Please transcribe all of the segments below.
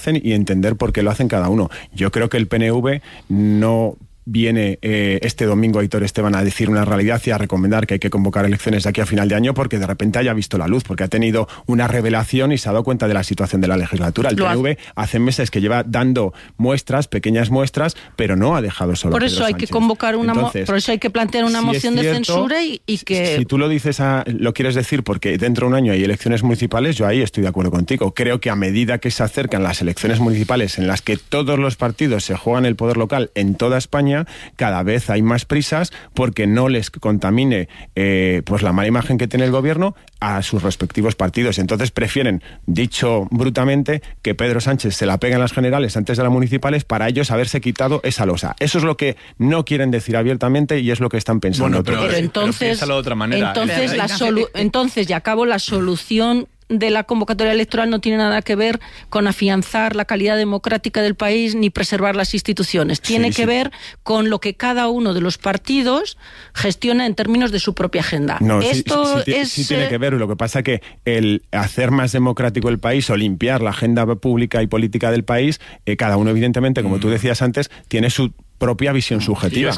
hacen y entender por qué lo hacen cada uno. Yo creo que el PNV no viene este domingo Aitor Esteban a decir una realidad y a recomendar que hay que convocar elecciones de aquí a final de año porque de repente haya visto la luz, porque ha tenido una revelación y se ha dado cuenta de la situación de la legislatura. El PNV hace meses que lleva dando muestras, pequeñas muestras, pero no ha dejado solo por a eso Pedro hay Sánchez. Que convocar por eso hay que plantear una moción de censura y que... Si tú lo dices, lo quieres decir porque dentro de un año hay elecciones municipales, yo ahí estoy de acuerdo contigo. Creo que a medida que se acercan las elecciones municipales en las que todos los partidos se juegan el poder local en toda España, cada vez hay más prisas porque no les contamine pues la mala imagen que tiene el gobierno a sus respectivos partidos. Entonces prefieren, dicho brutamente, que Pedro Sánchez se la pegue en las generales antes de las municipales para ellos haberse quitado esa losa. Eso es lo que no quieren decir abiertamente y es lo que están pensando. Pero entonces, de otra manera. Entonces, ya acabo, la solución de la convocatoria electoral no tiene nada que ver con afianzar la calidad democrática del país ni preservar las instituciones. Tiene que ver con lo que cada uno de los partidos gestiona en términos de su propia agenda. No, sí tiene que ver. Lo que pasa es que el hacer más democrático el país o limpiar la agenda pública y política del país, cada uno evidentemente, como tú decías antes, tiene su propia visión subjetiva.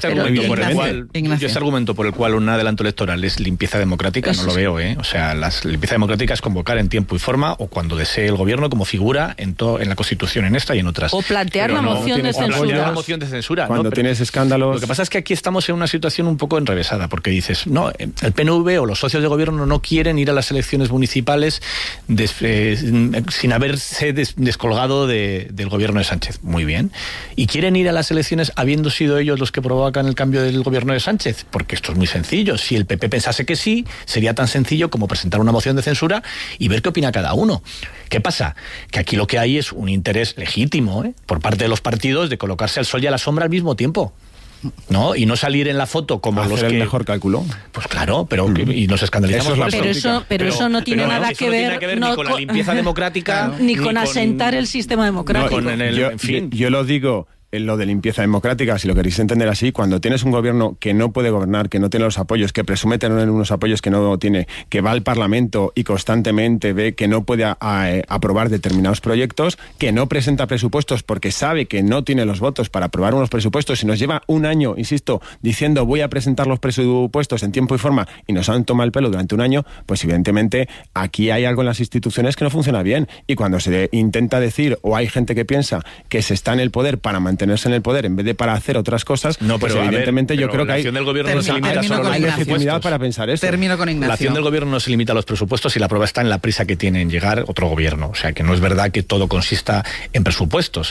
Yo este argumento por el cual un adelanto electoral es limpieza democrática, no lo veo, O sea, la limpieza democrática es convocar en tiempo y forma o cuando desee el gobierno como figura en la Constitución, en esta y en otras. O plantear la moción de censura. Cuando tienes escándalos. Lo que pasa es que aquí estamos en una situación un poco enrevesada, porque dices, no, el PNV o los socios de gobierno no quieren ir a las elecciones municipales sin haberse descolgado del gobierno de Sánchez. Muy bien. Y quieren ir a las elecciones habiendo sido ellos los que provocan el cambio del gobierno de Sánchez, porque esto es muy sencillo. Si el PP pensase que sí, sería tan sencillo como presentar una moción de censura y ver qué opina cada uno. ¿Qué pasa? Que aquí lo que hay es un interés legítimo, por parte de los partidos de colocarse al sol y a la sombra al mismo tiempo, ¿no? Y no salir en la foto como hacer los que... el mejor cálculo. Pues claro, pero y nos escandalizamos. Eso no tiene nada que ver ni con la limpieza democrática ni con asentar el sistema democrático. Yo lo digo... Lo de limpieza democrática, si lo queréis entender así, cuando tienes un gobierno que no puede gobernar, que no tiene los apoyos, que presume tener unos apoyos que no tiene, que va al Parlamento y constantemente ve que no puede aprobar determinados proyectos, que no presenta presupuestos porque sabe que no tiene los votos para aprobar unos presupuestos y nos lleva un año, insisto, diciendo voy a presentar los presupuestos en tiempo y forma y nos han tomado el pelo durante un año, pues evidentemente aquí hay algo en las instituciones que no funciona bien y cuando se intenta decir o hay gente que piensa que se está en el poder para mantenerse en el poder en vez de para hacer otras cosas, no, pero pues evidentemente yo creo que la acción del gobierno no se limita solo a los legitimidad para pensar eso. Termino con Ignacio. La acción del gobierno no se limita a los presupuestos y la prueba está en la prisa que tiene en llegar otro gobierno. O sea, que no es verdad que todo consista en presupuestos.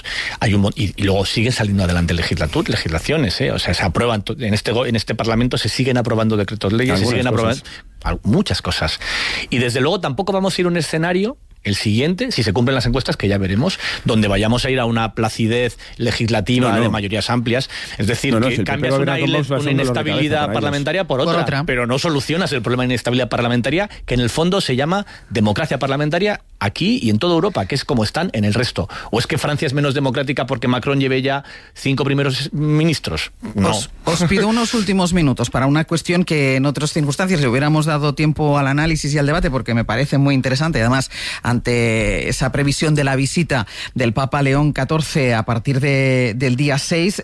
Y luego siguen saliendo adelante legislaciones, O sea, se aprueban en este Parlamento, se siguen aprobando decretos leyes, se siguen aprobando muchas cosas. Y desde luego tampoco vamos a ir a un escenario, el siguiente, si se cumplen las encuestas, que ya veremos, donde vayamos a ir a una placidez legislativa de mayorías amplias. Es decir, que cambias una inestabilidad parlamentaria por otra, pero no solucionas el problema de inestabilidad parlamentaria, que en el fondo se llama democracia parlamentaria aquí y en toda Europa, que es como están en el resto. ¿O es que Francia es menos democrática porque Macron lleve ya 5 primeros ministros? No. Os pido unos últimos minutos para una cuestión que en otras circunstancias le hubiéramos dado tiempo al análisis y al debate, porque me parece muy interesante. Además, ante esa previsión de la visita del Papa León XIV a partir del día 6,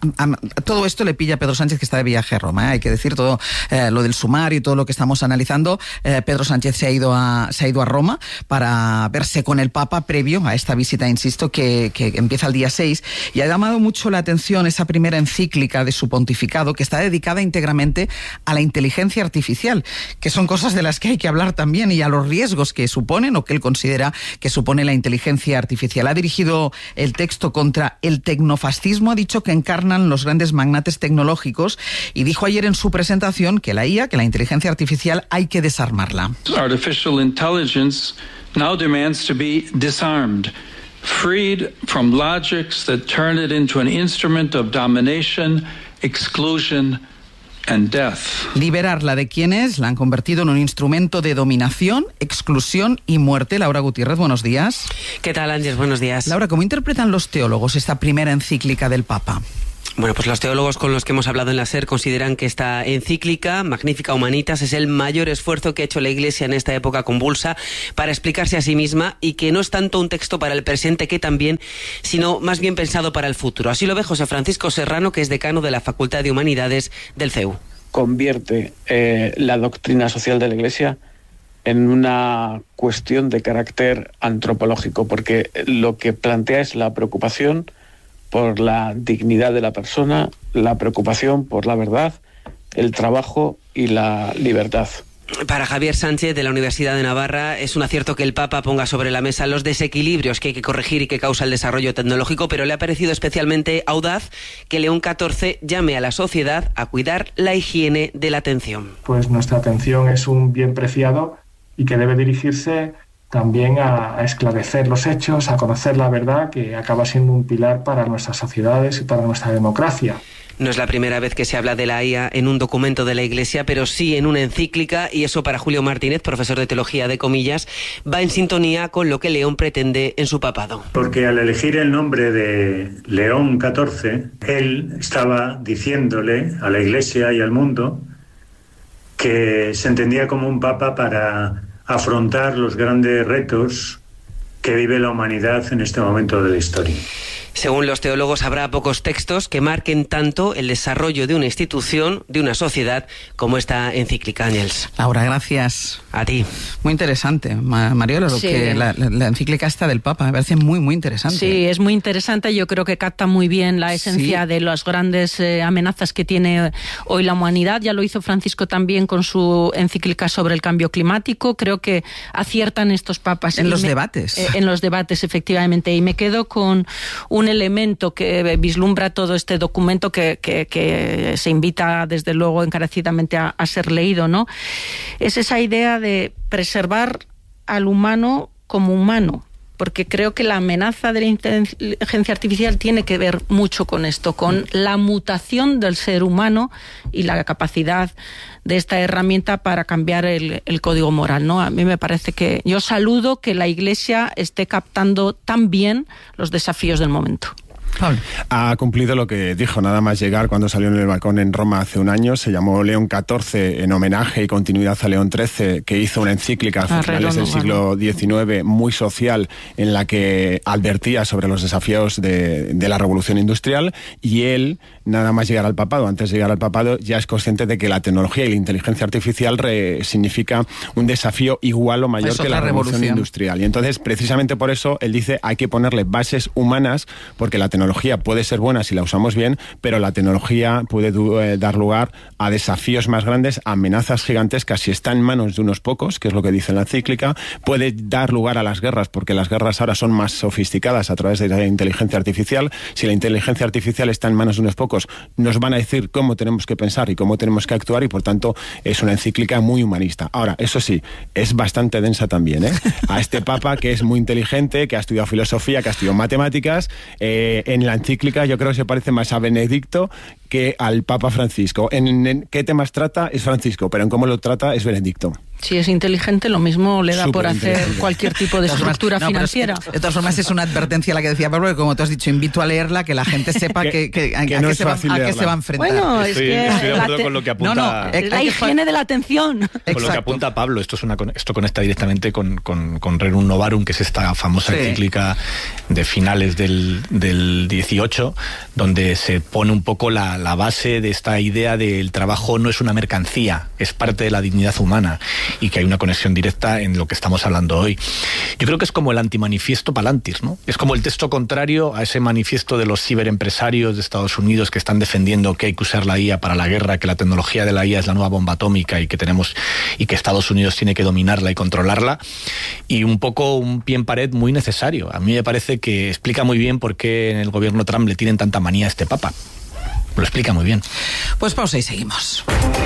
todo esto le pilla a Pedro Sánchez, que está de viaje a Roma. Hay que decir todo lo del sumario y todo lo que estamos analizando. Pedro Sánchez se ha ido a Roma para verse con el Papa previo a esta visita, insisto, que empieza el día 6, y ha llamado mucho la atención esa primera encíclica de su pontificado, que está dedicada íntegramente a la inteligencia artificial, que son cosas de las que hay que hablar también, y a los riesgos que suponen o que él considera que supone la inteligencia artificial. Ha dirigido el texto contra el tecnofascismo, ha dicho que encarnan los grandes magnates tecnológicos, y dijo ayer en su presentación que la IA, que la inteligencia artificial, hay que desarmarla. Artificial intelligence now demands to be disarmed, freed from logics that turn it into an instrument of domination, exclusion and death. Liberarla de quienes la han convertido en un instrumento de dominación, exclusión y muerte. Laura Gutiérrez, buenos días. ¿Qué tal, Ángel? Buenos días. Laura, ¿cómo interpretan los teólogos esta primera encíclica del Papa? Bueno, pues los teólogos con los que hemos hablado en la SER consideran que esta encíclica, Magnificat Humanitas, es el mayor esfuerzo que ha hecho la Iglesia en esta época convulsa para explicarse a sí misma, y que no es tanto un texto para el presente que también, sino más bien pensado para el futuro. Así lo ve José Francisco Serrano, que es decano de la Facultad de Humanidades del CEU. Convierte la doctrina social de la Iglesia en una cuestión de carácter antropológico, porque lo que plantea es la preocupación por la dignidad de la persona, la preocupación por la verdad, el trabajo y la libertad. Para Javier Sánchez, de la Universidad de Navarra, es un acierto que el Papa ponga sobre la mesa los desequilibrios que hay que corregir y que causa el desarrollo tecnológico, pero le ha parecido especialmente audaz que León XIV llame a la sociedad a cuidar la higiene de la atención. Pues nuestra atención es un bien preciado y que debe dirigirse también a esclarecer los hechos, a conocer la verdad, que acaba siendo un pilar para nuestras sociedades y para nuestra democracia. No es la primera vez que se habla de la IA en un documento de la Iglesia, pero sí en una encíclica, y eso para Julio Martínez, profesor de teología de comillas, va en sintonía con lo que León pretende en su papado. Porque al elegir el nombre de León XIV, él estaba diciéndole a la Iglesia y al mundo que se entendía como un papa para afrontar los grandes retos que vive la humanidad en este momento de la historia. Según los teólogos, habrá pocos textos que marquen tanto el desarrollo de una institución, de una sociedad, como esta encíclica, Ángels. Laura, gracias. A ti. Muy interesante, Mariola, Sí. que la encíclica esta del Papa me parece muy, muy interesante. Sí, es muy interesante. Yo creo que capta muy bien la esencia de las grandes amenazas que tiene hoy la humanidad. Ya lo hizo Francisco también con su encíclica sobre el cambio climático. Creo que aciertan estos papas. En los debates. En los debates, efectivamente. Y me quedo con un elemento que vislumbra todo este documento que se invita, desde luego, encarecidamente a ser leído, ¿no? Es esa idea de preservar al humano como humano, porque creo que la amenaza de la inteligencia artificial tiene que ver mucho con esto, con la mutación del ser humano y la capacidad de esta herramienta para cambiar el código moral, ¿no? A mí me parece que yo saludo que la Iglesia esté captando tan bien los desafíos del momento. Pablo. Ha cumplido lo que dijo nada más llegar cuando salió en el balcón en Roma hace un año. Se llamó León XIV en homenaje y continuidad a León XIII, que hizo una encíclica a finales del siglo XIX muy social, en la que advertía sobre los desafíos de la revolución industrial, y él, nada más llegar al papado, antes de llegar al papado, ya es consciente de que la tecnología y la inteligencia artificial significa un desafío igual o mayor que la revolución industrial. Y entonces, precisamente por eso, él dice hay que ponerle bases humanas, porque la tecnología puede ser buena si la usamos bien, pero la tecnología puede dar lugar a desafíos más grandes, a amenazas gigantescas si está en manos de unos pocos, que es lo que dice en la encíclica. Puede dar lugar a las guerras, porque las guerras ahora son más sofisticadas a través de la inteligencia artificial. Si la inteligencia artificial está en manos de unos pocos, nos van a decir cómo tenemos que pensar y cómo tenemos que actuar, y por tanto es una encíclica muy humanista. Ahora, eso sí, es bastante densa también, ¿eh? A este papa, que es muy inteligente, que ha estudiado filosofía, que ha estudiado matemáticas, en la encíclica yo creo que se parece más a Benedicto que al Papa Francisco. En qué temas trata es Francisco, pero en cómo lo trata es Benedicto. Si es inteligente, lo mismo le da por hacer cualquier tipo de estructura financiera. De todas formas, es una advertencia la que decía Pablo, que como tú has dicho, invito a leerla, que la gente sepa a qué se va a enfrentar. Bueno, estoy de acuerdo con lo que apunta. La higiene de la atención. Con lo que apunta Pablo, esto conecta directamente con Rerum Novarum, que es esta famosa encíclica de finales del 18, donde se pone un poco la base de esta idea del trabajo no es una mercancía, es parte de la dignidad humana, y que hay una conexión directa en lo que estamos hablando hoy. Yo creo que es como el antimanifiesto Palantir, ¿no? Es como el texto contrario a ese manifiesto de los ciberempresarios de Estados Unidos que están defendiendo que hay que usar la IA para la guerra, que la tecnología de la IA es la nueva bomba atómica y que Estados Unidos tiene que dominarla y controlarla, y un poco un pie en pared muy necesario. A mí me parece que explica muy bien por qué en el gobierno Trump le tienen tanta manía a este papa. Lo explica muy bien. Pues pausa y seguimos.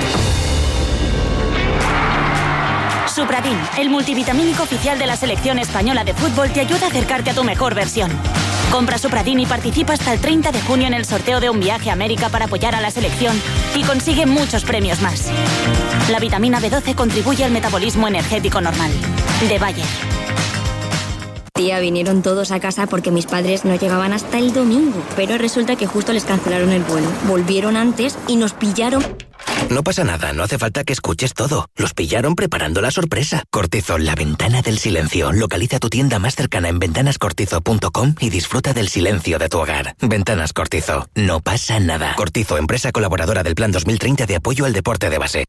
Supradin, el multivitamínico oficial de la selección española de fútbol, te ayuda a acercarte a tu mejor versión. Compra Supradin y participa hasta el 30 de junio en el sorteo de un viaje a América para apoyar a la selección y consigue muchos premios más. La vitamina B12 contribuye al metabolismo energético normal. De Bayer. Tía, vinieron todos a casa porque mis padres no llegaban hasta el domingo, pero resulta que justo les cancelaron el vuelo. Volvieron antes y nos pillaron. No pasa nada, no hace falta que escuches todo. Los pillaron preparando la sorpresa. Cortizol, la ventana del silencio. Localiza tu tienda más cercana en ventanascortizo.com y disfruta del silencio de tu hogar. Ventanas Cortizo, no pasa nada. Cortizo, empresa colaboradora del Plan 2030 de apoyo al deporte de base.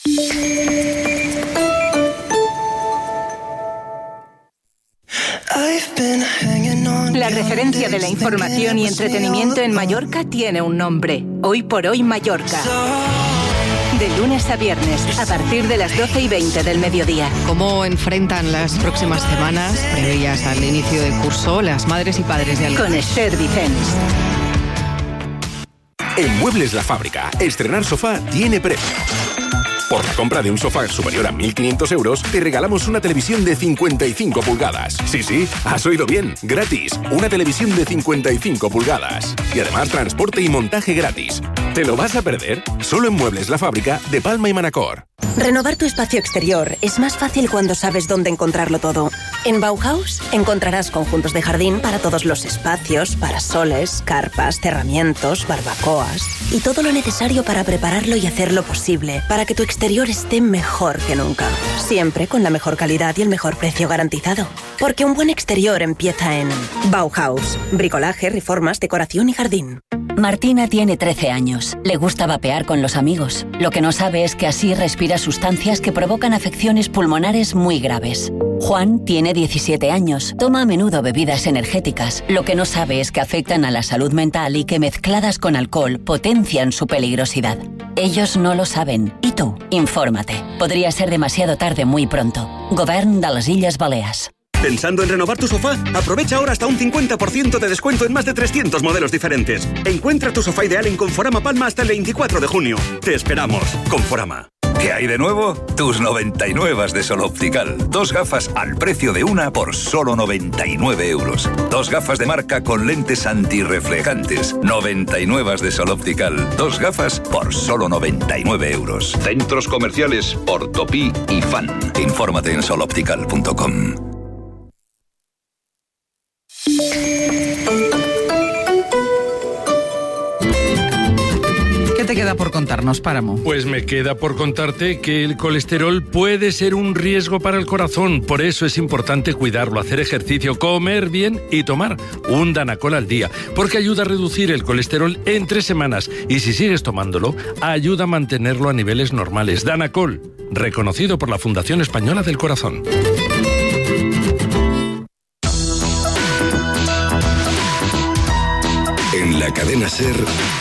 La referencia de la información y entretenimiento en Mallorca tiene un nombre. Hoy por Hoy Mallorca. De lunes a viernes, a partir de las 12:20 del mediodía. ¿Cómo enfrentan las próximas semanas, previas al inicio del curso, las madres y padres de alumnos? Con Esther Vicens. En Muebles La Fábrica, estrenar sofá tiene precio. Por la compra de un sofá superior a 1.500 euros, te regalamos una televisión de 55 pulgadas. Sí, has oído bien, gratis. Una televisión de 55 pulgadas. Y además transporte y montaje gratis. ¿Te lo vas a perder? Solo en Muebles La Fábrica de Palma y Manacor. Renovar tu espacio exterior es más fácil cuando sabes dónde encontrarlo todo. En Bauhaus encontrarás conjuntos de jardín para todos los espacios, parasoles, carpas, cerramientos, barbacoas y todo lo necesario para prepararlo y hacerlo posible, para que tu exterior esté mejor que nunca. Siempre con la mejor calidad y el mejor precio garantizado. Porque un buen exterior empieza en Bauhaus. Bricolaje, reformas, decoración y jardín. Martina tiene 13 años. Le gusta vapear con los amigos. Lo que no sabe es que así respira sustancias que provocan afecciones pulmonares muy graves. Juan tiene 17 años. Toma a menudo bebidas energéticas. Lo que no sabe es que afectan a la salud mental y que mezcladas con alcohol potencian su peligrosidad. Ellos no lo saben. ¿Y tú? Infórmate. Podría ser demasiado tarde muy pronto. Govern de les Illes Balears. ¿Pensando en renovar tu sofá? Aprovecha ahora hasta un 50% de descuento en más de 300 modelos diferentes. Encuentra tu sofá ideal en Conforama Palma hasta el 24 de junio. Te esperamos. Conforama. ¿Qué hay de nuevo? Tus 99 de Sol Optical. 2 gafas al precio de una por solo 99 euros. 2 gafas de marca con lentes antirreflejantes. 99 de Sol Optical. 2 gafas por solo 99 euros. Centros comerciales Ortopí y Fan. Infórmate en soloptical.com. ¿Qué te queda por contarnos, Páramo? Pues me queda por contarte que el colesterol puede ser un riesgo para el corazón. Por eso es importante cuidarlo, hacer ejercicio, comer bien y tomar un Danacol al día. Porque ayuda a reducir el colesterol en 3 semanas. Y si sigues tomándolo, ayuda a mantenerlo a niveles normales. Danacol, reconocido por la Fundación Española del Corazón. En la cadena SER,